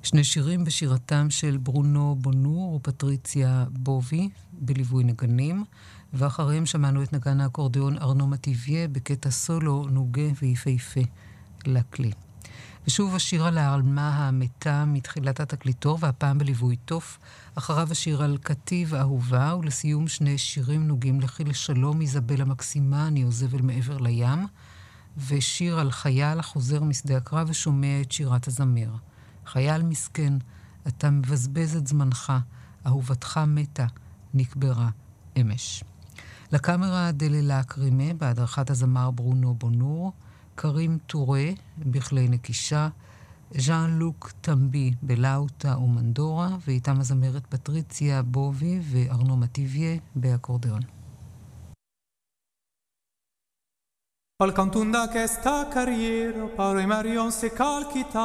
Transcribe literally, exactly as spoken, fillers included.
שני שירים בשירתם של ברונו בונור ופטריציה בובי בליווי נגנים, ואחריהם שמענו את נגן האקורדיון ארנו מטיביה בקטע סולו נוגה ויפהפה לכלי. ושוב השיר על העלמה המתה מתחילת התקליטור, והפעם בליווי תוף. אחריו השיר על כתיב אהובה, ולסיום שני שירים נוגעים לחיל שלום איזבל המקסימה, אני עוזב אל מעבר לים, ושיר על חייל החוזר משדה הקרב ושומע את שירת הזמר. חייל מסכן, אתה מבזבז את זמנך, אהובתך מתה, נקברה אמש. לקאמרה דלילה קרימה, בהדרכת הזמר ברונו בונור, קרים טורה בכלי נקישה, ז'אן לוק טמבי בלאוטה ומנדורה, ואיתם הזמרת פטריציה בובי וארנו מטיביה באקורדיון. Al cantunda che sta carriera, paro e marion se calchita